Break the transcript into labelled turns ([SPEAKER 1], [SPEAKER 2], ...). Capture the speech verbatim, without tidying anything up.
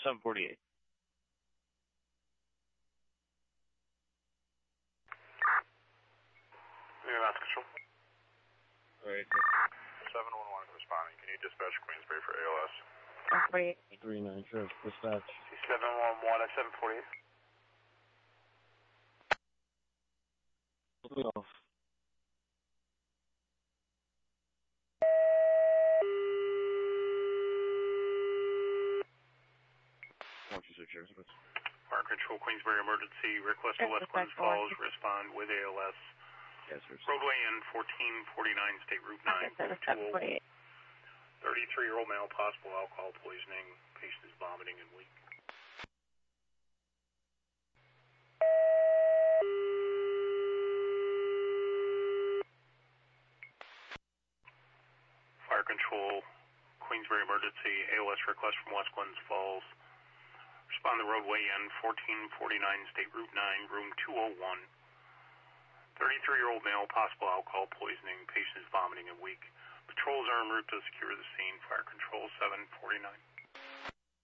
[SPEAKER 1] seven forty-eight.
[SPEAKER 2] Yeah, that's control.
[SPEAKER 1] Alright.
[SPEAKER 2] seven one one responding. Can you dispatch Queensbury for A L S?
[SPEAKER 3] seven forty-eight.
[SPEAKER 1] three nine, sure. Dispatch.
[SPEAKER 2] seven one one at seven forty-eight.
[SPEAKER 1] Hold me off. One, two, six, zero, six.
[SPEAKER 2] Fire control, Queensbury emergency. Request to
[SPEAKER 3] Yes,
[SPEAKER 2] West Glens
[SPEAKER 3] dispatch
[SPEAKER 2] Falls.
[SPEAKER 3] one.
[SPEAKER 2] Respond with A L S.
[SPEAKER 1] Yes, sir.
[SPEAKER 2] Roadway N fourteen forty-nine, State Route nine.
[SPEAKER 3] seven forty-eight.
[SPEAKER 2] thirty-three-year-old male, possible alcohol poisoning. Patient is vomiting and weak. Fire control, Queensbury emergency. A L S request from West Glens Falls. Respond to roadway N fourteen forty-nine, State Route nine, room two oh one. thirty-three-year-old male, possible alcohol poisoning. Patient is vomiting and weak. Patrols are en route to secure the scene. Fire control seven forty-nine.